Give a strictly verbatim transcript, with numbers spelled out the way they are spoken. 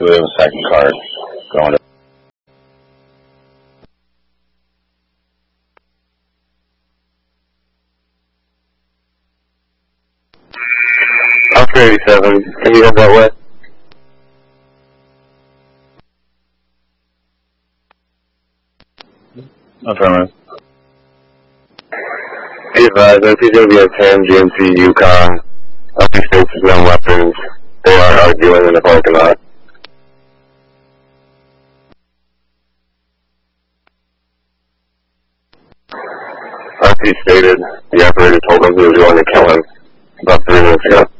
we have a second card going to. Oscar eighty-seven, can you head that way? Affirmative. Be advised, I see going to be a Tam G M C Yukon. All these states with no weapons. They are arguing in the parking lot. R P stated the operator told him he was going to kill him about three minutes ago.